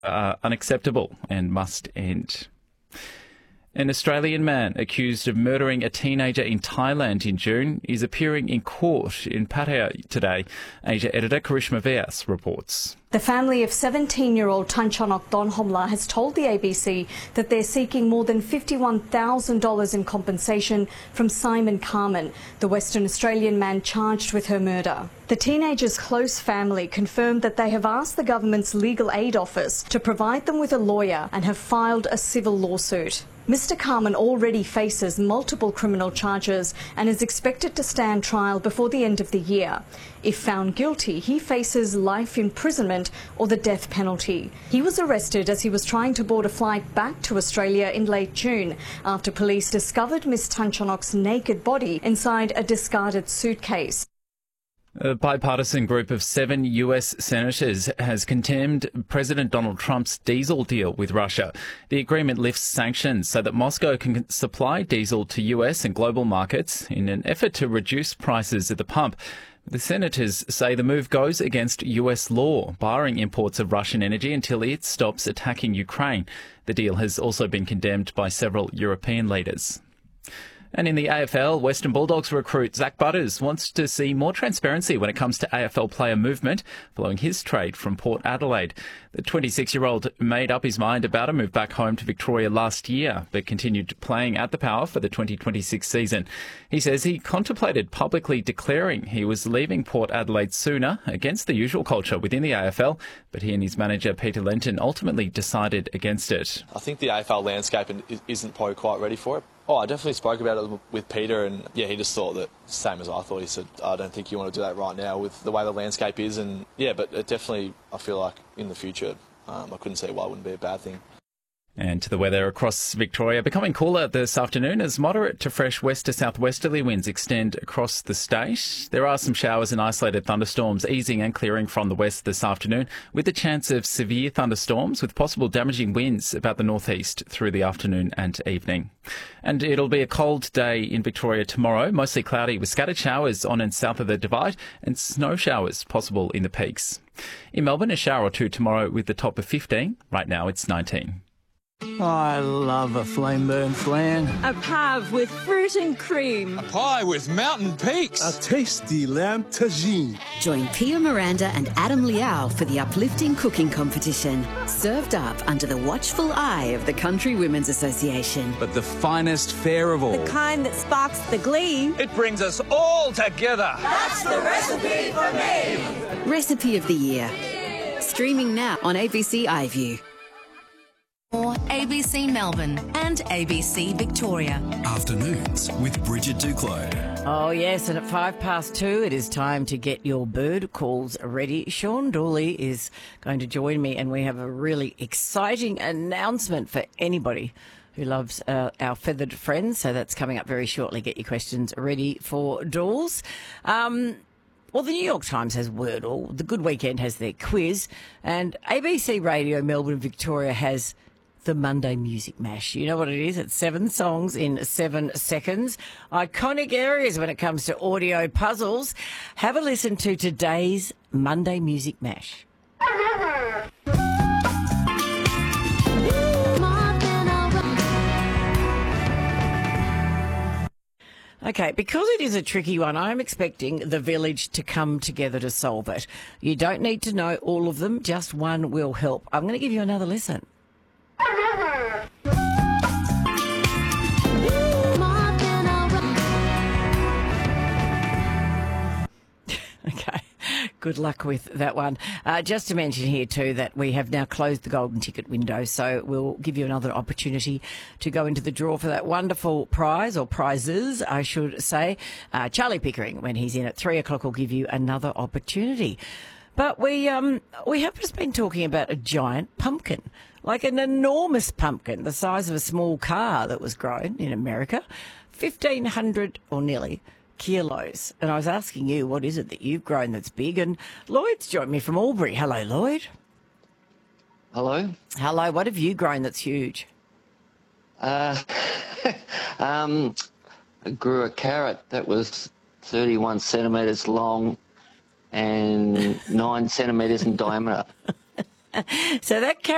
are unacceptable and must end. An Australian man accused of murdering a teenager in Thailand in June is appearing in court in Pattaya today. Asia editor Karishma Vyas reports. The family of 17-year-old Thanchonok Donhomla has told the ABC that they're seeking more than $51,000 in compensation from Simon Carmen, the Western Australian man charged with her murder. The teenager's close family confirmed that they have asked the government's legal aid office to provide them with a lawyer and have filed a civil lawsuit. Mr. Carmen already faces multiple criminal charges and is expected to stand trial before the end of the year. If found guilty, he faces life imprisonment or the death penalty. He was arrested as he was trying to board a flight back to Australia in late June after police discovered Miss Thanchonok's naked body inside a discarded suitcase. A bipartisan group of 7 US senators has condemned President Donald Trump's diesel deal with Russia. The agreement lifts sanctions so that Moscow can supply diesel to US and global markets in an effort to reduce prices at the pump. The senators say the move goes against US law, barring imports of Russian energy until it stops attacking Ukraine. The deal has also been condemned by several European leaders. And in the AFL, Western Bulldogs recruit Zach Butters wants to see more transparency when it comes to AFL player movement following his trade from Port Adelaide. The 26-year-old made up his mind about a move back home to Victoria last year, but continued playing at the Power for the 2026 season. He says he contemplated publicly declaring he was leaving Port Adelaide sooner against the usual culture within the AFL, but he and his manager Peter Lenton ultimately decided against it. I think the AFL landscape isn't probably quite ready for it. Oh, I definitely spoke about it with Peter, and yeah, he just thought that same as I thought. He said, I don't think you want to do that right now with the way the landscape is, and yeah, but it definitely, I feel like in the future, I couldn't see why it wouldn't be a bad thing. And to the weather across Victoria, becoming cooler this afternoon as moderate to fresh west to southwesterly winds extend across the state. There are some showers and isolated thunderstorms easing and clearing from the west this afternoon, with the chance of severe thunderstorms with possible damaging winds about the northeast through the afternoon and evening. And it'll be a cold day in Victoria tomorrow, mostly cloudy with scattered showers on and south of the Divide and snow showers possible in the peaks. In Melbourne, a shower or two tomorrow with the top of 15. Right now it's 19. I love a flame burn flan. A pave with fruit and cream. A pie with mountain peaks. A tasty lamb tagine. Join Pia Miranda and Adam Liao for the uplifting cooking competition. Served up under the watchful eye of the Country Women's Association. But the finest fare of all. The kind that sparks the glee. It brings us all together. That's the recipe for me. Recipe of the Year. Streaming now on ABC iView. Or ABC Melbourne and ABC Victoria. Afternoons with Bridget Duclos. Oh, yes, and at 2:05, it is time to get your bird calls ready. Sean Dooley is going to join me, and we have a really exciting announcement for anybody who loves our feathered friends. So that's coming up very shortly. Get your questions ready for Dools. Well, the New York Times has Wordle, The Good Weekend has their quiz, and ABC Radio Melbourne Victoria has the Monday Music Mash. You know what it is? It's 7 songs in 7 seconds. Iconic areas when it comes to audio puzzles. Have a listen to today's Monday Music Mash. Okay, because it is a tricky one, I'm expecting the village to come together to solve it. You don't need to know all of them, just one will help. I'm going to give you another listen. Okay, good luck with that one. Just to mention here too that we have now closed the golden ticket window, so we'll give you another opportunity to go into the draw for that wonderful prize, or prizes, I should say. Charlie Pickering, when he's in at 3 o'clock, will give you another opportunity. But we have just been talking about a giant pumpkin, like an enormous pumpkin, the size of a small car that was grown in America, 1,500 or nearly kilos. And I was asking you, what is it that you've grown that's big? And Lloyd's joined me from Albury. Hello, Lloyd. Hello. Hello. What have you grown that's huge? I grew a carrot that was 31 centimetres long and 9 centimetres in diameter. So that carrot